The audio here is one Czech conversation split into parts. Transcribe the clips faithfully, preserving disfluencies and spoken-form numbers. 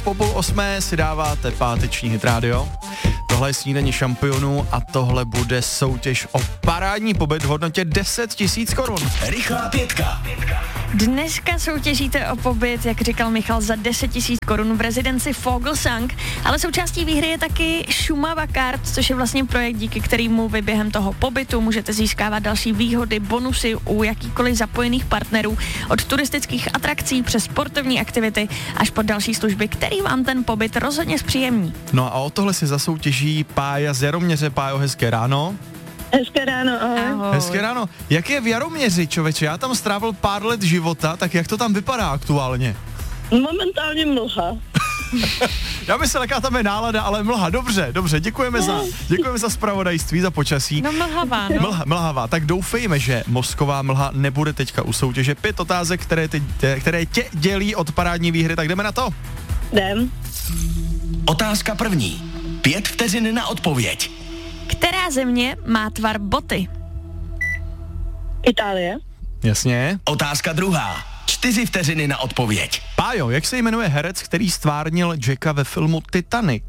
po půl osmé si dáváte páteční Hit Radio. Tohle je snídaní šampionů a tohle bude soutěž o parádní pobyt v hodnotě deset tisíc korun. Rychlá pětka. Dneska soutěžíte o pobyt, jak říkal Michal, za deset tisíc korun v rezidenci Vogelsang, ale součástí výhry je taky Šumava Kart, což je vlastně projekt, díky kterému vy během toho pobytu můžete získávat další výhody, bonusy u jakýkoliv zapojených partnerů, od turistických atrakcí přes sportovní aktivity až po další služby, který vám ten pobyt rozhodně zpříjemní. No a o tohle si zasoutěží Pája z Jaroměře. Pájo, hezké ráno. Hezké ráno, ahoj. Ahoj. Hezké ráno. Jak je v Jaroměři, člověče? Já tam strávil pár let života, tak jak to tam vypadá aktuálně? Momentálně mlha. Já myslel, jaká tam je nálada, ale mlha. Dobře, dobře, děkujeme za, děkujeme za zpravodajství, za počasí. No mlhavá, no. Mlha, mlhavá, tak doufejme, že mozková mlha nebude teďka u soutěže. Pět otázek, které, ty, které tě dělí od parádní výhry, tak jdeme na to. Jdem. Otázka první. Pět vteřin na odpověď. Která země má tvar boty? Itálie. Jasně. Otázka druhá. Čtyři vteřiny na odpověď. Pájo, jak se jmenuje herec, který stvárnil Jacka ve filmu Titanic?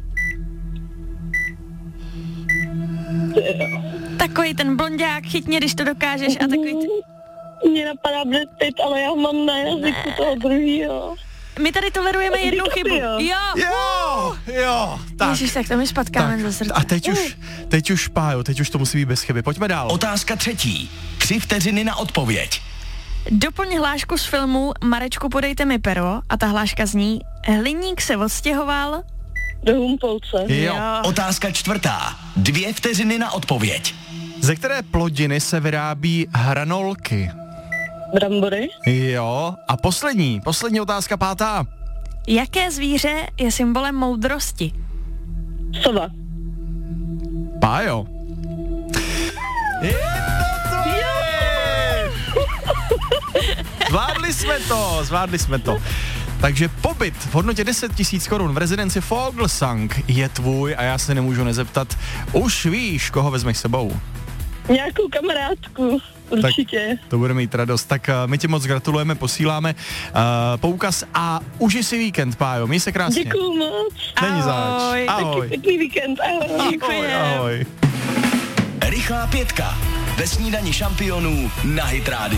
Takový ten blonďák, chytně, když to dokážeš a takový... T... Mně napadá Brad Pitt, ale já mám na jazyku toho druhýho. My tady tolerujeme jednu chybu. Jo. Jo. Jo, jo, tak. Ježiš, tak to mi spatkáme Tak, za srdce. a teď už, teď už, Pájo, teď už to musí být bez chyby. Pojďme dál. Otázka třetí. Tři vteřiny na odpověď. Doplň hlášku z filmu Marečku, podejte mi pero a ta hláška zní: hliník se odstěhoval. Do Humpolce. Jo. Otázka čtvrtá. Dvě vteřiny na odpověď. Ze které plodiny se vyrábí hranolky? Brambory. Jo. A poslední, poslední otázka, pátá. Jaké zvíře je symbolem moudrosti? Sova. Pájo. Je to to je! Zvládli jsme to, zvládli jsme to. Takže pobyt v hodnotě deset tisíc korun v rezidenci Vogelsang je tvůj a já se nemůžu nezeptat. Už víš, koho vezmeš sebou? Nějakou kamarádku, určitě. Tak to bude mít radost. Tak uh, my ti moc gratulujeme, posíláme uh, poukaz a uži si víkend, Pájo. Měj se krásně. Děkuju moc. Není zač. Ahoj. Ahoj. Pěkný víkend, ahoj. Ahoj, ahoj. Rychlá pětka. Ve snídani šampionů na Hit Radio.